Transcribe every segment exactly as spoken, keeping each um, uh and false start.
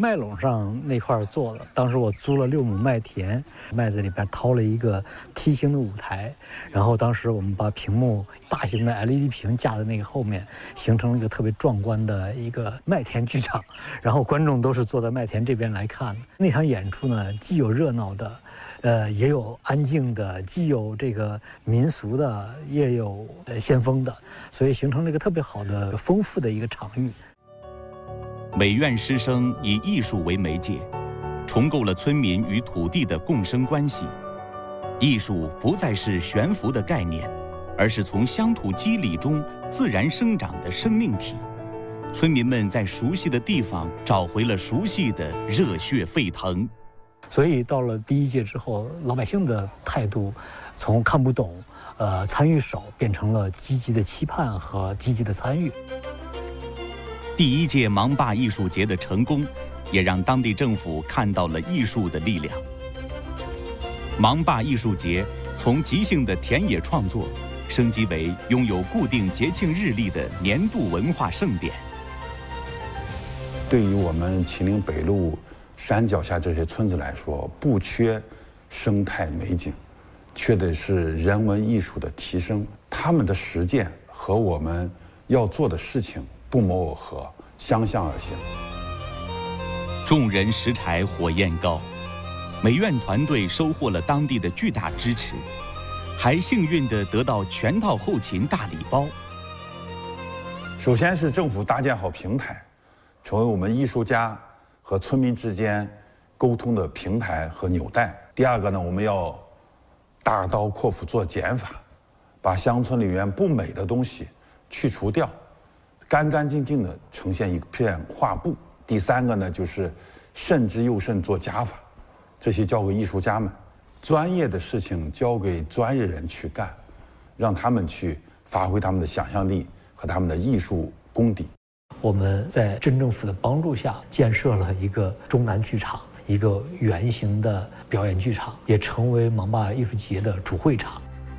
麦垄上那块做的。当时我租了六亩麦田，麦子里边掏了一个梯形的舞台，然后当时我们把屏幕大型的 L E D 屏架在那个后面，形成了一个特别壮观的一个麦田剧场。然后观众都是坐在麦田这边来看。那场演出呢，既有热闹的，呃，也有安静的，既有这个民俗的，也有呃先锋的，所以形成了一个特别好的、丰富的一个场域。 美院师生以艺术为媒介，重构了村民与土地的共生关系。艺术不再是悬浮的概念，而是从乡土肌理中自然生长的生命体。村民们在熟悉的地方找回了熟悉的热血沸腾。 所以到了第一届之后，老百姓的态度从看不懂、呃参与少，变成了积极的期盼和积极的参与。 第一届芒坝艺术节的成功，也让当地政府看到了艺术的力量。芒坝艺术节从即兴的田野创作，升级为拥有固定节庆日历的年度文化盛典。 对于我们秦岭北路山脚下这些村子来说，不缺生态美景，缺的是人文艺术的提升。他们的实践和我们要做的事情不谋而合，相向而行。 众人拾柴火焰高，美院团队收获了当地的巨大支持，还幸运地得到全套后勤大礼包。 首先是政府搭建好平台，成为我们艺术家和村民之间沟通的平台和纽带。第二个呢，我们要大刀阔斧做减法，把乡村里面不美的东西去除掉，干干净净的呈现一片画布。第三个呢，就是慎之又慎做加法，这些交给艺术家们，专业的事情交给专业人去干，让他们去发挥他们的想象力和他们的艺术功底。 我们在镇政府的帮助下，建设了一个中南剧场，一个圆形的表演剧场，也成为芒坝艺术节的主会场。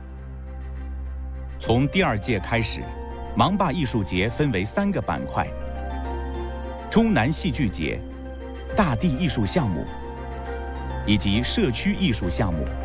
从第二届开始，芒坝艺术节分为三个板块：中南戏剧节、大地艺术项目以及社区艺术项目。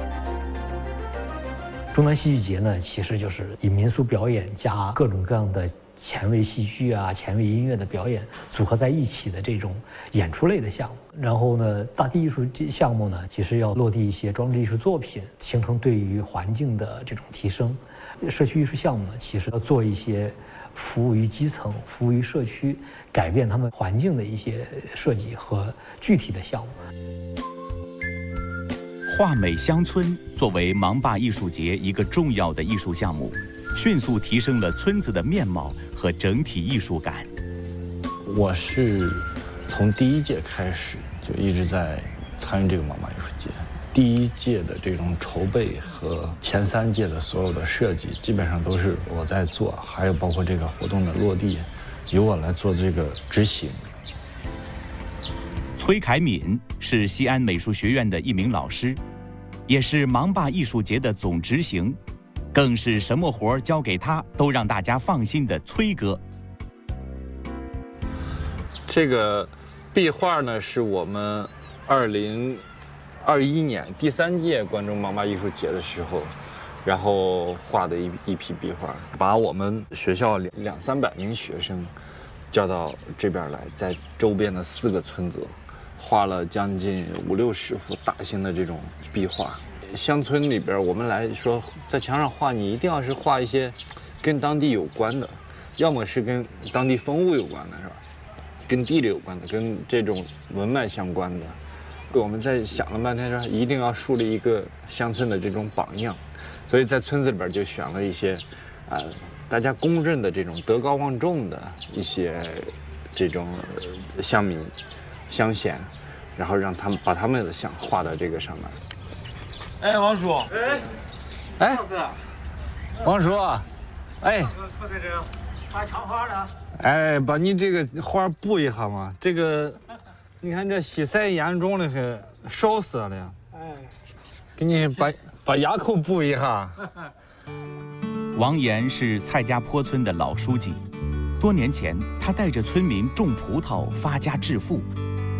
中南戏剧节呢，其实就是以民俗表演加各种各样的前卫戏剧啊、前卫音乐的表演组合在一起的这种演出类的项目。然后呢，大地艺术项目呢，其实要落地一些装置艺术作品，形成对于环境的这种提升。社区艺术项目呢，其实要做一些服务于基层、服务于社区、改变他们环境的一些设计和具体的项目。 画美乡村作为芒坝艺术节一个重要的艺术项目，迅速提升了村子的面貌和整体艺术感。 我是从第一届开始就一直在参与这个芒坝艺术节。第一届的这种筹备和前三届的所有的设计，基本上都是我在做，还有包括这个活动的落地，由我来做这个执行。 崔凯敏是西安美术学院的一名老师，也是芒坝艺术节的总执行，更是什么活儿交给他都让大家放心的崔哥。 这个壁画呢，是我们二零二一年第三届关中芒坝艺术节的时候，然后画的一一批壁画，把我们学校两两三百名学生叫到这边来，在周边的四个村子画了将近五六十幅大型的这种壁画。乡村里边，我们来说，在墙上画，你一定要是画一些跟当地有关的，要么是跟当地风物有关的，是吧？跟地理有关的，跟这种文脉相关的。我们在想了半天，说一定要树立一个乡村的这种榜样，所以在村子里边就选了一些，呃，大家公认的这种德高望重的一些这种乡民、乡贤，然后让他们把他们的像画到这个上面。 哎，王叔， 哎， 哎，王叔，哎， 可在这画墙花呢。 哎，把你这个画布一下嘛，这个。你看这西晒严重的是烧死了呀！哎，给你把把牙口补一下。 王岩是蔡家坡村的老书记，多年前他带着村民种葡萄发家致富，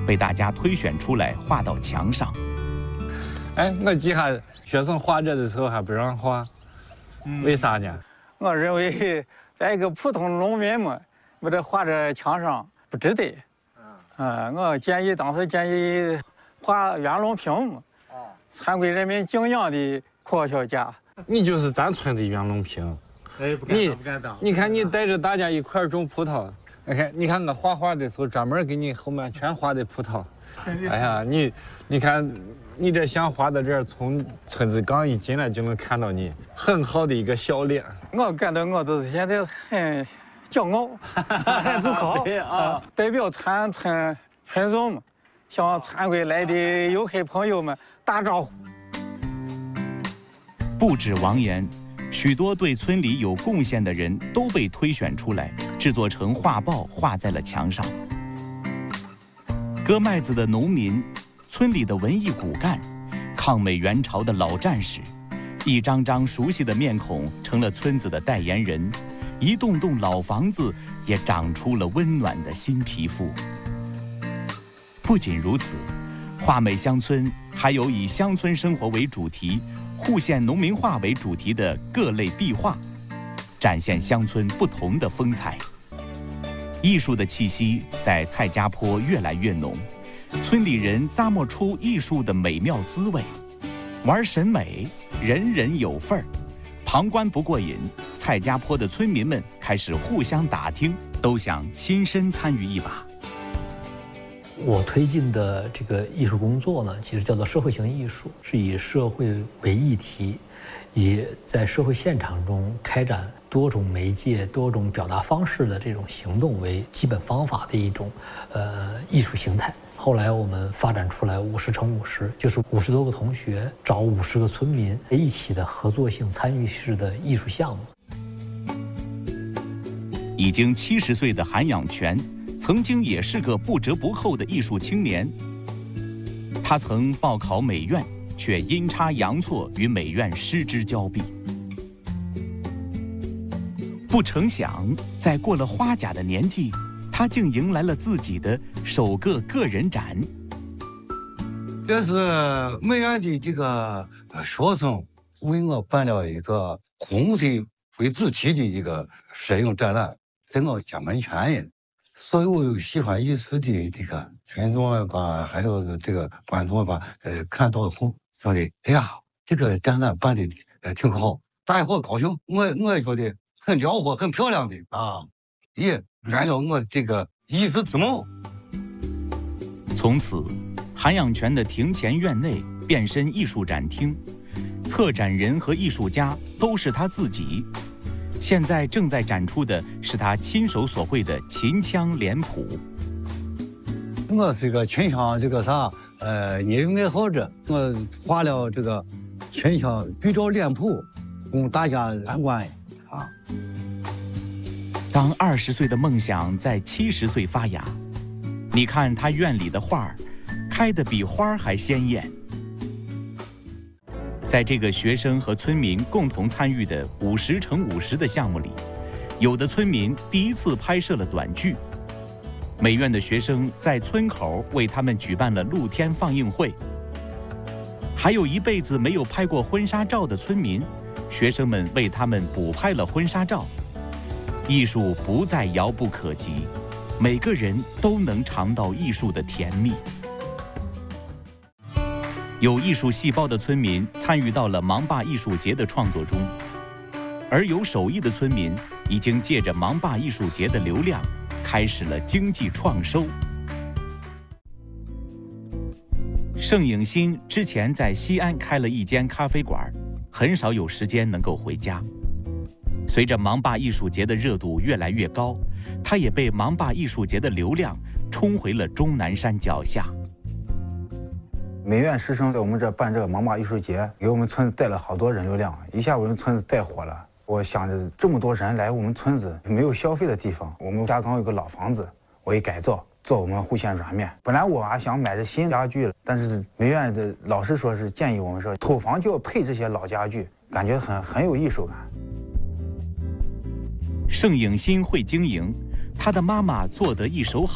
被大家推选出来画到墙上。 哎，我记下学生画这的时候还不让画，嗯、为啥呢？ 我认为，在一个普通农民嘛，把这画在墙上不值得。嗯，我建议当时建议画袁隆平嘛，参归人民敬仰的科学家。 你就是咱村的袁隆平。 哎，不敢当，不敢当。 你看你带着大家一块种葡萄，你看，你看我画画的时候专门给你后面全画的葡萄。哎呀，你，你看。你这像画到这儿，从村子刚一进来就能看到你很好的一个笑脸。 我感到我就是现在很骄傲，很自豪啊！代表全村群众们，向参归来的游客朋友们打招呼。 不止王岩，许多对村里有贡献的人都被推选出来，制作成画报画在了墙上。割麦子的农民。村里的文艺骨干，抗美援朝的老战士，一张张熟悉的面孔成了村子的代言人，一栋栋老房子也长出了温暖的新皮肤。不仅如此，画美乡村还有以乡村生活为主题、户县农民画为主题的各类壁画，展现乡村不同的风采。艺术的气息在蔡家坡越来越浓。村里人咂摸出艺术的美妙滋味，玩审美，人人有份儿。旁观不过瘾，蔡家坡的村民们开始互相打听，都想亲身参与一把。 我推进的这个艺术工作呢，其实叫做社会型艺术，是以社会为议题，以在社会现场中开展多种媒介、多种表达方式的这种行动为基本方法的一种呃艺术形态。后来我们发展出来五十乘五十，就是五十多个同学找五十个村民一起的合作性参与式的艺术项目。 已经七十岁的韩养泉，曾经也是个不折不扣的艺术青年。他曾报考美院，却阴差阳错与美院失之交臂。不成想，在过了花甲的年纪，他竟迎来了自己的首个个人展。 这是美院的这个学生为我办了一个红色为主题的一个摄影展览，在我家门前呀。所有有喜欢艺术的这个群众吧，还有这个观众吧，呃，看到后说的，哎呀，这个展览办的呃挺好，大伙高兴，我我也觉得很辽阔、很漂亮的啊，也圆了我这个艺术之梦。 从此，韩养泉的庭前院内变身艺术展厅，策展人和艺术家都是他自己。现在正在展出的是他亲手所绘的秦腔脸谱。 我是一个秦腔这个啥呃业余爱好者，我画了这个秦腔对照脸谱，供大家参观啊。 当二十岁的梦想在七十岁发芽，你看他院里的画儿，开得比花儿还鲜艳。在这个学生和村民共同参与的五十乘五十的项目里，有的村民第一次拍摄了短剧，美院的学生在村口为他们举办了露天放映会，还有一辈子没有拍过婚纱照的村民，学生们为他们补拍了婚纱照。艺术不再遥不可及，每个人都能尝到艺术的甜蜜。有艺术细胞的村民参与到了芒坝艺术节的创作中，而有手艺的村民已经借着芒坝艺术节的流量，开始了经济创收。盛颖新之前在西安开了一间咖啡馆，很少有时间能够回家。随着芒坝艺术节的热度越来越高，他也被芒坝艺术节的流量冲回了终南山脚下。 美院师生在我们这办这个芒坝艺术节，给我们村子带了好多人流量，一下我们村子带火了。我想着这么多人来我们村子，没有消费的地方，我们家刚有个老房子，我一改造，做我们户县软面。本来我还想买这新家具，但是美院的老师说是建议我们说，土房就要配这些老家具，感觉很很有艺术感。盛颖新会经营，他的妈妈做得一手好。